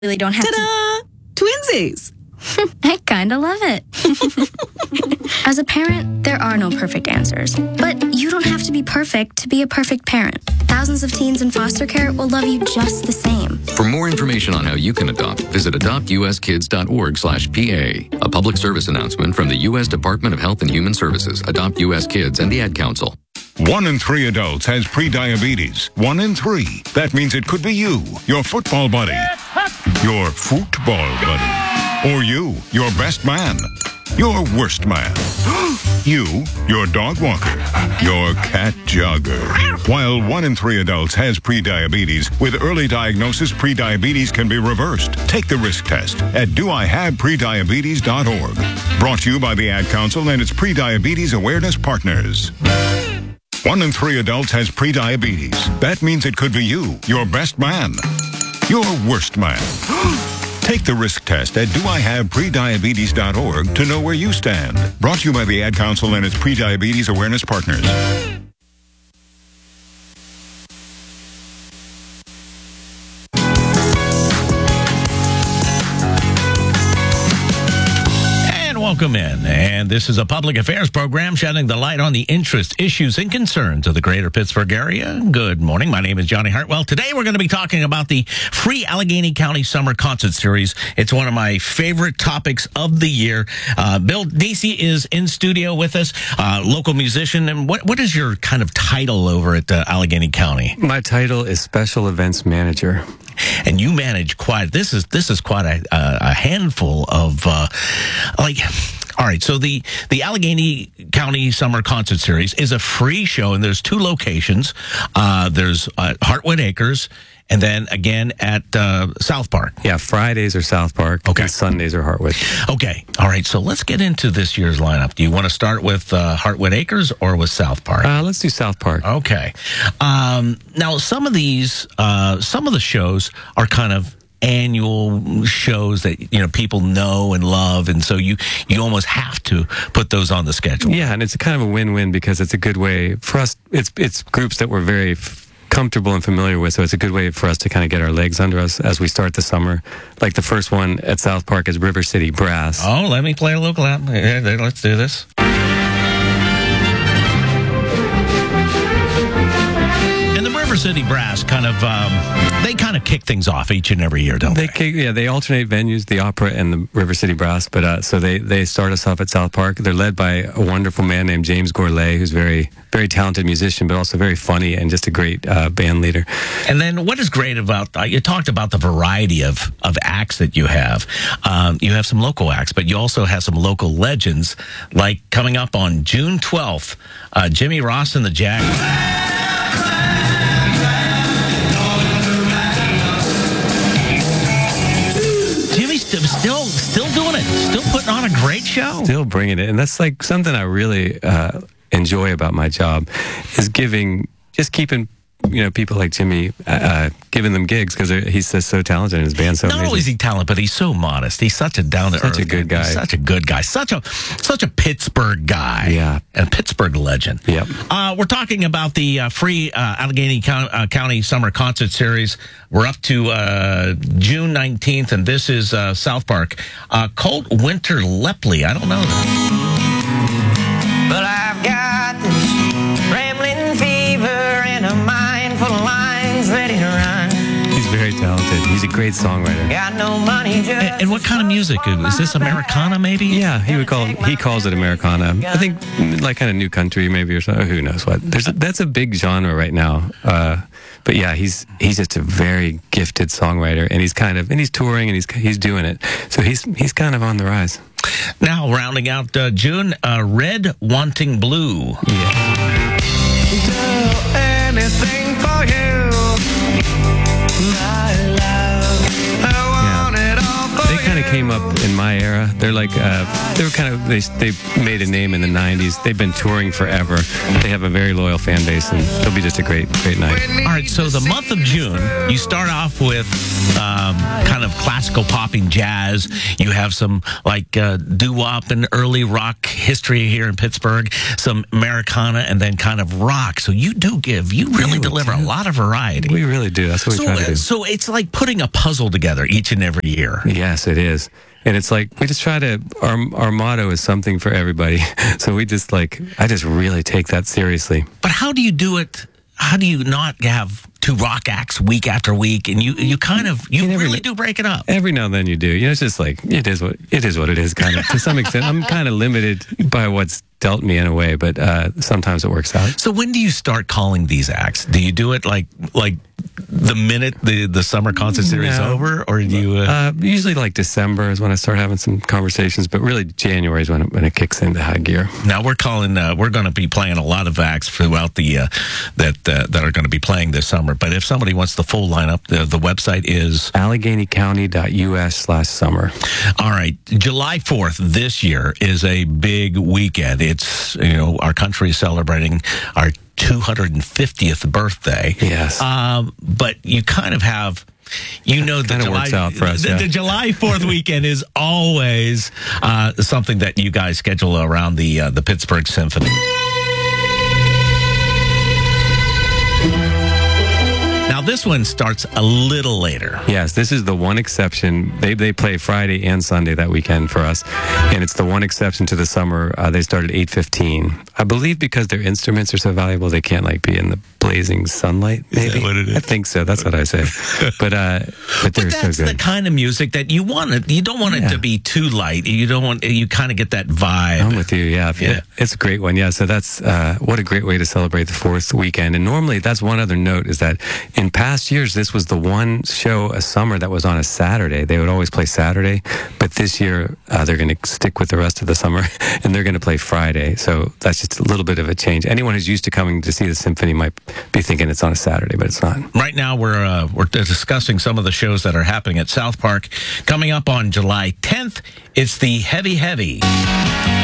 really don't have Ta-da! Twinsies! I kind of love it. As a parent, there are no perfect answers. But you don't have to be perfect to be a perfect parent. Thousands of teens in foster care will love you just the same. For more information on how you can adopt, visit adoptuskids.org/PA. A public service announcement from the U.S. Department of Health and Human Services, Adopt U.S. Kids, and the Ad Council. 1 in 3 adults has prediabetes. 1 in 3. That means it could be you, your football buddy, your football buddy, or you, your best man, your worst man, you, your dog walker, your cat jogger. While 1 in 3 adults has prediabetes, with early diagnosis, prediabetes can be reversed. Take the risk test at doihaveprediabetes.org. Brought to you by the Ad Council and its Prediabetes Awareness Partners. 1 in 3 adults has prediabetes. That means it could be you, your best man, your worst man. Take the risk test at doihaveprediabetes.org to know where you stand. Brought to you by the Ad Council and its Prediabetes Awareness Partners. Welcome in, and this is a public affairs program shedding the light on the interests, issues, and concerns of the greater Pittsburgh area. Good morning. My name is Johnny Hartwell. Today we're going to be talking about the free Allegheny County Summer Concert Series. It's one of my favorite topics of the year. Bill Deasy is in studio with us, local musician. And what is your kind of title over at Allegheny County? My title is Special Events Manager. And you manage quite, this is quite a handful of, all right, so the Allegheny County Summer Concert Series is a free show, and there's 2 locations. There's Heartwood Acres, and then again at South Park. Yeah, Fridays are South Park, okay, and Sundays are Heartwood. Okay, all right, so let's get into this year's lineup. Do you want to start with Heartwood Acres or with South Park? Let's do South Park. Okay. Now, some of the shows are kind of annual shows that people know and love, and so you almost have to put those on the schedule. Yeah, and it's kind of a win-win because it's a good way for us. It's groups that we're very comfortable and familiar with, so it's a good way for us to kind of get our legs under us as we start the summer. Like the first one at South Park is River City Brass. Oh, let me play a local app. Let's do this. River City Brass kind of kick things off each and every year, don't they? They alternate venues, the Opera and the River City Brass, but so they start us off at South Park. They're led by a wonderful man named James Gourlay, who's very, very talented musician, but also very funny and just a great band leader. And then what is great about, you talked about the variety of acts that you have. You have some local acts, but you also have some local legends, like coming up on June 12th, Jimmy Ross and the Jaguars. Still doing it. Still putting on a great show. Still bringing it. And that's like something I really enjoy about my job is just keeping people like Jimmy, giving them gigs because he's just so talented in his band. So not only is he talented, but he's so modest. He's such a down-to-earth, such a good guy. Such a good guy. Such a Pittsburgh guy. Yeah, and a Pittsburgh legend. Yep. We're talking about the free Allegheny County Summer Concert Series. We're up to June 19th, and this is South Park. Colt Winter Lepley. I don't know that. But I've got this rambling fever and a mind full of lines ready to run. He's very talented. He's a great songwriter. Got no money, just and what kind of music? Is this Americana, maybe? Yeah, he calls it Americana. I think like kind of new country, maybe, or something. Who knows what? That's a big genre right now. But yeah, he's just a very gifted songwriter, and he's touring and he's doing it. So he's kind of on the rise. Now rounding out June, Red Wanting Blue. Yeah. do anything for you, my love. I want it all for They kind of came up in my era. Yeah, they're like they were kind of they made a name in the '90s. They've been touring forever. They have a very loyal fan base, and it'll be just a great night. All right, so the month of June, you start off with kind of classical popping jazz. You have some like doo-wop and early rock history here in Pittsburgh, some Americana, and then kind of rock. So you really deliver a lot of variety. We really do. That's what we try to do. So it's like putting a puzzle together each and every year. Yes, it is. And it's like, we just try to, our motto is something for everybody. So we just I just really take that seriously. But how do you do it? How do you not have two rock acts week after week? And you really do break it up. Every now and then you do. It's just it is what it is, kind of. To some extent, I'm kind of limited by what's dealt me in a way, but sometimes it works out. So when do you start calling these acts? Do you do it like the minute the summer concert series is over, or do you? Usually December is when I start having some conversations, but really January is when it kicks into high gear. Now we're going to be playing a lot of acts throughout the that are going to be playing this summer. But if somebody wants the full lineup, the website is AlleghenyCounty.us/summer. All right, July 4th this year is a big weekend. It's our country is celebrating our 250th birthday. Yes. But you kind of have, the kind of works out for us. The July 4th weekend is always something that you guys schedule around the Pittsburgh Symphony. Now, this one starts a little later. Yes, this is the one exception. They play Friday and Sunday that weekend for us, and it's the one exception to the summer. They start at 8:15. I believe because their instruments are so valuable, they can't be in the blazing sunlight. Maybe. Is that what it is? I think so. That's what I say. But they're that's so good. The kind of music that you want it. You don't want it to be too light. You don't want. You kind of get that vibe. I'm with you. Yeah, it's a great one. Yeah, so that's what a great way to celebrate the 4th weekend. And normally, that's one other note is that in past years, this was the one show a summer that was on a Saturday. They would always play Saturday, but this year they're going to stick with the rest of the summer, and they're going to play Friday. So that's just a little bit of a change. Anyone who's used to coming to see the symphony might be thinking it's on a Saturday, but it's not. Right now, we're discussing some of the shows that are happening at South Park. Coming up on July 10th, it's the Heavy Heavy.